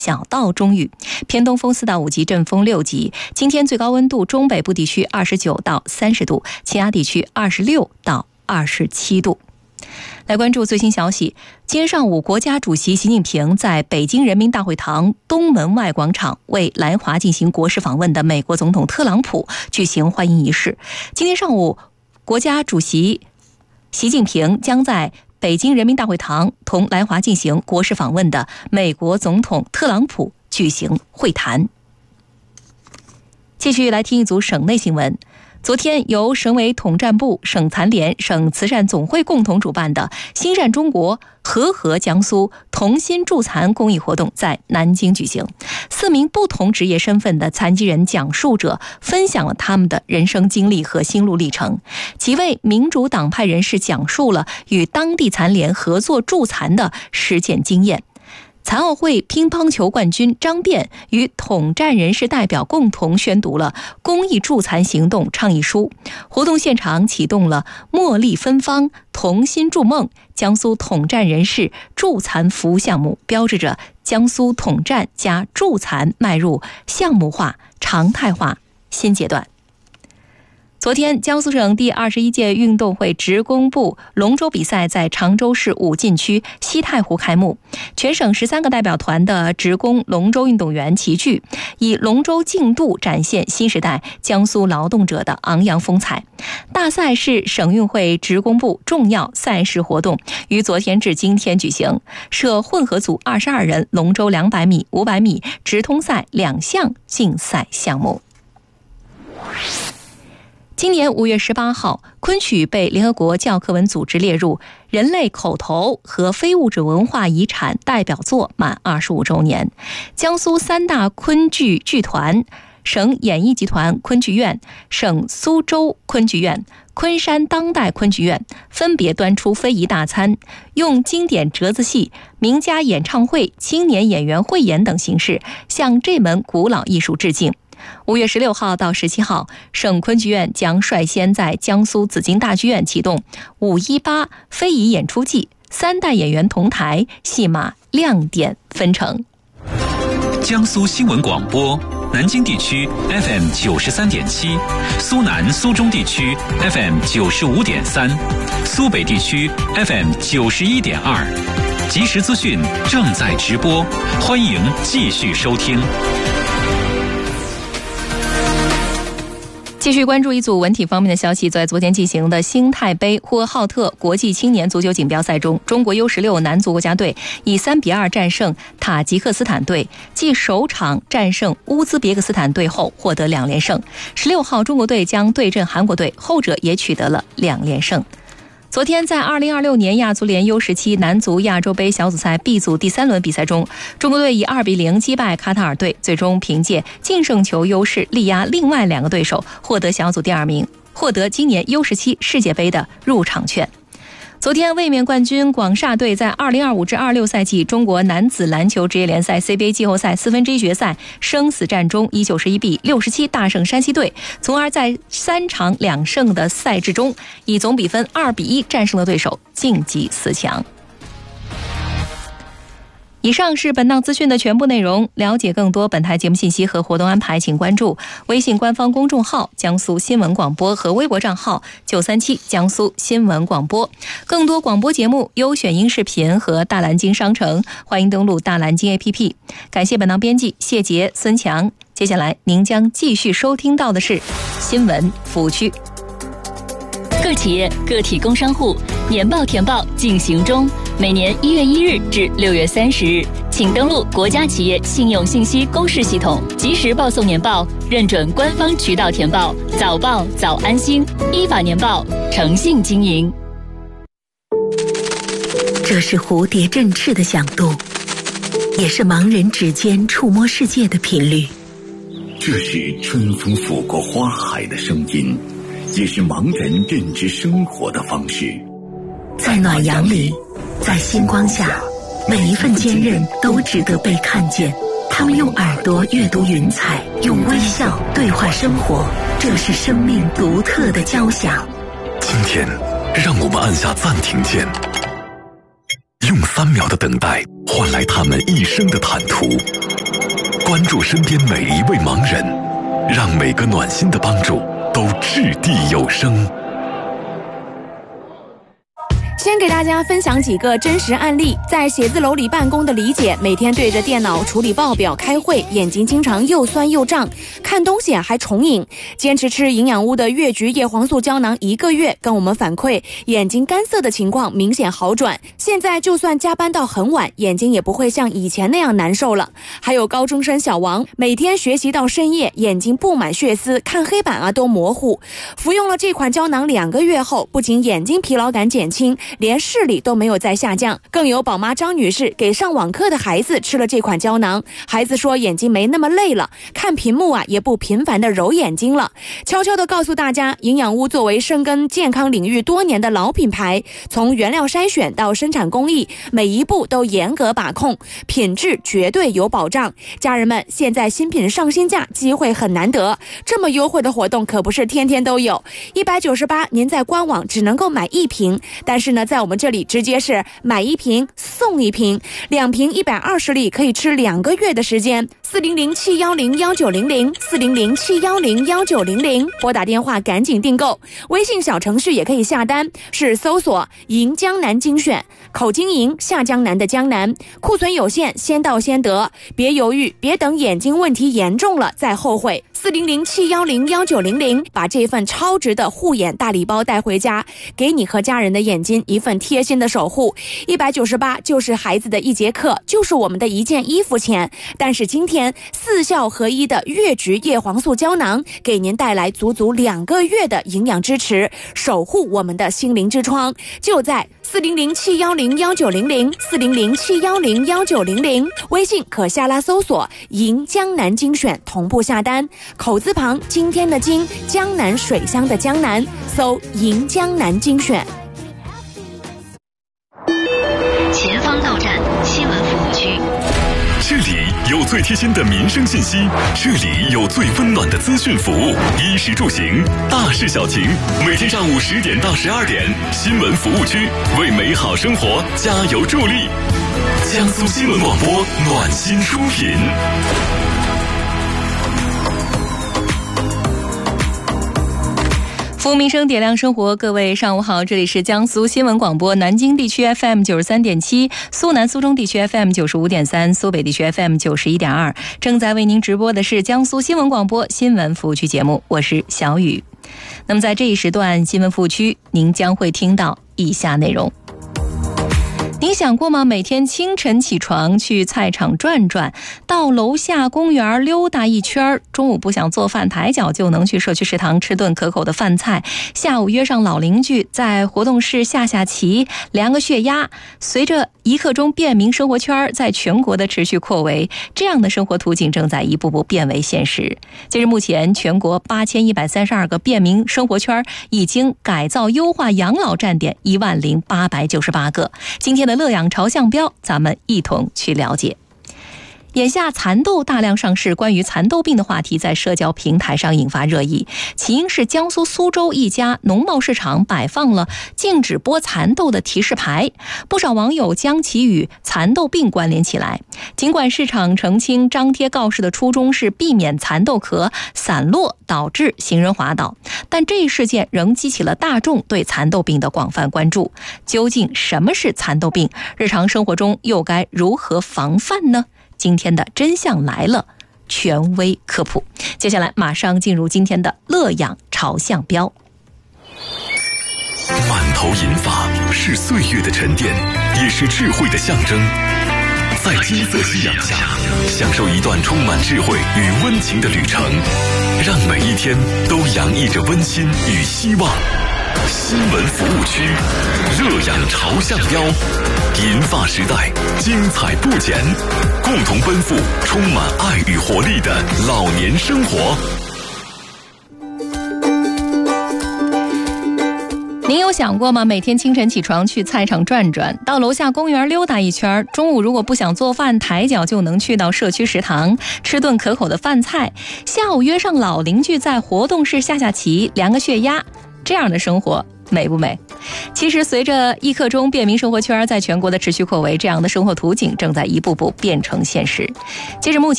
小到中雨，偏东风4到5级，阵风6级。今天最高温度，中北部地区29到30度，其他地区26到27度。来关注最新消息。今天上午，国家主席习近平在北京人民大会堂东门外广场为来华进行国事访问的美国总统特朗普举行欢迎仪式。今天上午，国家主席习近平将在北京人民大会堂同来华进行国事访问的美国总统特朗普举行会谈。继续来听一组省内新闻。昨天，由省委统战部、省残联、省慈善总会共同主办的“心善中国，和合江苏”同心助残公益活动在南京举行。4名不同职业身份的残疾人讲述者分享了他们的人生经历和心路历程。几位民主党派人士讲述了与当地残联合作助残的实践经验。残奥会乒乓球冠军张变与统战人士代表共同宣读了公益助残行动倡议书。活动现场启动了茉莉芬芳同心筑梦江苏统战人士助残服务项目，标志着江苏统战加助残迈入项目化、常态化新阶段。昨天，江苏省第21届运动会职工部龙舟比赛在常州市武进区西太湖开幕。全省13个代表团的职工龙舟运动员齐聚，以龙舟竞渡展现新时代江苏劳动者的昂扬风采。大赛是省运会职工部重要赛事活动，于昨天至今天举行，设混合组22人龙舟200米、500米直通赛2项竞赛项目。今年5月18号，昆曲被联合国教科文组织列入人类口头和非物质文化遗产代表作满25周年。江苏3大昆剧剧团、省演艺集团昆剧院、省苏州昆剧院、昆山当代昆剧院分别端出非遗大餐，用经典折子戏、名家演唱会、青年演员汇演等形式向这门古老艺术致敬。5月16号到17号，省昆剧院将率先在江苏紫金大剧院启动518非遗演出季，3代演员同台，戏码亮点纷呈。 江苏新闻广播，南京地区 FM 93.7，苏南苏中地区 FM 95.3，苏北地区 FM 91.2。即时资讯正在直播，欢迎继续收听。 继续关注一组文体方面的消息。在昨天进行的星泰杯呼和浩特国际青年足球锦标赛中，中国 U16 男足国家队以3-2战胜塔吉克斯坦队，继首场战胜乌兹别克斯坦队后获得2连胜。16号，中国队将对阵韩国队，后者也取得了2连胜。昨天在2026年亚足联 U17 男足亚洲杯小组赛 B 组第3轮比赛中，中国队以2-0击败卡塔尔队，最终凭借净胜球优势力压另外2个对手，获得小组第2名，获得今年 U17 世界杯的入场券。昨天，卫冕冠军广厦队在2025至26赛季中国男子篮球职业联赛 CBA 季后赛1/4决赛生死战中，以91比67大胜山西队，从而在3场2胜的赛制中，以总比分2-1战胜了对手，晋级4强。以上是本档资讯的全部内容。了解更多本台节目信息和活动安排，请关注微信官方公众号江苏新闻广播和微博账号937江苏新闻广播。更多广播节目、优选音视频和大蓝鲸商城，欢迎登录大蓝鲸 APP。感谢本档编辑谢杰、孙强。接下来您将继续收听到的是新闻服务区。 各企业、个体工商户年报填报进行中，每年1月1日至6月30日，请登录国家企业信用信息公示系统，及时报送年报，认准官方渠道填报，早报早安心，依法年报，诚信经营。 这是蝴蝶振翅的响度，也是盲人指尖触摸世界的频率。 这是春风拂过花海的声音，也是盲人认知生活的方式。 在暖阳里，在星光下，每一份坚韧都值得被看见。他们用耳朵阅读云彩，用微笑对话生活，这是生命独特的交响。 今天，让我们按下暂停键，用3秒的等待换来他们一生的坦途。关注身边每一位盲人，让每个暖心的帮助都掷地有声。 先给大家分享几个真实案例。在写字楼里办公的李姐，每天对着电脑处理报表、开会，眼睛经常又酸又胀，看东西还重影。坚持吃营养屋的越橘叶黄素胶囊1个月，跟我们反馈眼睛干涩的情况明显好转。现在就算加班到很晚，眼睛也不会像以前那样难受了。还有高中生小王，每天学习到深夜，眼睛布满血丝，看黑板都模糊。服用了这款胶囊2个月后，不仅眼睛疲劳感减轻，连视力都没有再下降。更有宝妈张女士给上网课的孩子吃了这款胶囊，孩子说眼睛没那么累了，看屏幕也不频繁的揉眼睛了。悄悄的告诉大家，营养屋作为深耕健康领域多年的老品牌，从原料筛选到生产工艺，每一步都严格把控，品质绝对有保障。家人们，现在新品上新价，机会很难得，这么优惠的活动可不是天天都有。198您在官网只能够买1瓶，但是呢，在我们这里直接是买1瓶送1瓶，2瓶120粒可以吃2个月的时间。400-710-1900，400-710-1900，拨打电话赶紧订购。微信小程序也可以下单，是搜索银江南精选，口金银，下江南的江南。库存有限，先到先得，别犹豫，别等眼睛问题严重了再后悔。400-710-1900，把这份超值的护眼大礼包带回家，给你和家人的眼睛一份贴心的守护。198就是孩子的1节课，就是我们的1件衣服钱。但是今天4效合一的越橘叶黄素胶囊，给您带来足足2个月的营养支持，守护我们的心灵之窗。就在400-710-1900，400-710-1900，微信可下拉搜索银江南精选，同步下单。口字旁今天的今，江南水乡的江南，搜银江南精选。 前方到站新闻服务区， 这里有最贴心的民生信息，这里有最温暖的资讯服务，衣食住行，大事小情，每天上午10点到12点，新闻服务区为美好生活加油助力。江苏新闻广播暖心出品。 服务民生，点亮生活。各位上午好，这里是江苏新闻广播南京地区 FM 93.7，苏南苏中地区 FM 95.3，苏北地区 FM 91.2。正在为您直播的是江苏新闻广播新闻服务区节目，我是小雨。那么在这一时段新闻服务区，您将会听到以下内容。你想过吗？每天清晨起床去菜场转转，到楼下公园溜达一圈，中午不想做饭抬脚就能去社区食堂吃顿可口的饭菜，下午约上老邻居在活动室下下棋，量个血压。随着1刻钟便民生活圈在全国的持续扩围，这样的生活途径正在一步步变为现实。截至目前，全国8132个便民生活圈已经改造优化养老站点10898个。今天的乐养朝向标，咱们一同去了解。眼下蚕豆大量上市，关于蚕豆病的话题在社交平台上引发热议。起因是江苏苏州一家农贸市场摆放了禁止剥蚕豆的提示牌，不少网友将其与蚕豆病关联起来。尽管市场澄清张贴告示的初衷是避免蚕豆壳散落导致行人滑倒，但这一事件仍激起了大众对蚕豆病的广泛关注。究竟什么是蚕豆病？日常生活中又该如何防范呢？今天的真相来了，权威科普。接下来马上进入今天的乐养朝向标。 满头银发是岁月的沉淀，也是智慧的象征。在金色夕阳下，享受一段充满智慧与温情的旅程，让每一天都洋溢着温馨与希望。新闻服务区，乐养朝向标，银发时代，精彩不减，共同奔赴充满爱与活力的老年生活。 您有想过吗？每天清晨起床去菜场转转，到楼下公园溜达一圈，中午如果不想做饭抬脚就能去到社区食堂吃顿可口的饭菜，下午约上老邻居在活动室下下棋，量个血压。这样的生活美不美？其实随着一刻钟便民生活圈在全国的持续扩围，这样的生活图景正在一步步变成现实。截至目前